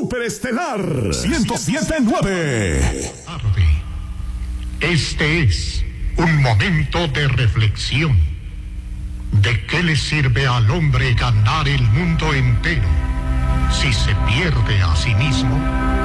Superestelar 107.9. Este es un momento de reflexión. ¿De qué le sirve al hombre ganar el mundo entero si se pierde a sí mismo?